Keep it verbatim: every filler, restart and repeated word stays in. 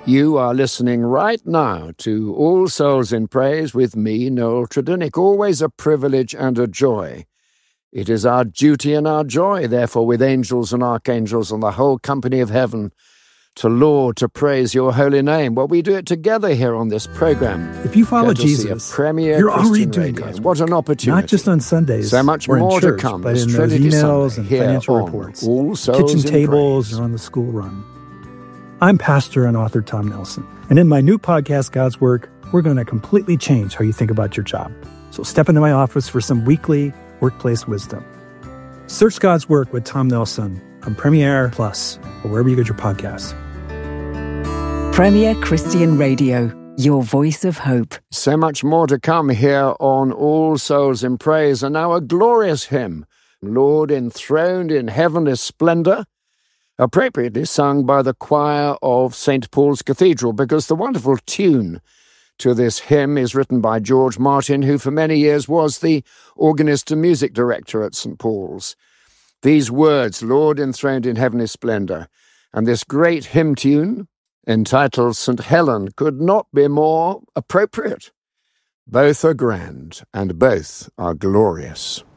You are listening right now to All Souls in Praise with me, Noel Tredinnick. Always a privilege and a joy. It is our duty and our joy, therefore, with angels and archangels and the whole company of heaven, to laud, to praise your holy name. Well, we do it together here on this program. If you follow Jesus, Premier you're Christian already doing Radio. God's What an opportunity. Not just on Sundays So much or more in church, to come. but This in those Trinity emails Sunday and here financial on reports, All Souls kitchen in tables, Praise. or on the school run. I'm pastor and author Tom Nelson, and in my new podcast, God's Work, we're going to completely change how you think about your job. So step into my office for some weekly workplace wisdom. Search God's Work with Tom Nelson on Premiere Plus or wherever you get your podcasts. Premier Christian Radio, your voice of hope. So much more to come here on All Souls in Praise, and now a glorious hymn, Lord enthroned in heavenly splendor, appropriately sung by the choir of Saint Paul's Cathedral, because the wonderful tune to this hymn is written by George Martin, who for many years was the organist and music director at Saint Paul's. These words, Lord enthroned in heavenly splendor, and this great hymn tune, entitled Saint Helen, could not be more appropriate. Both are grand, and both are glorious.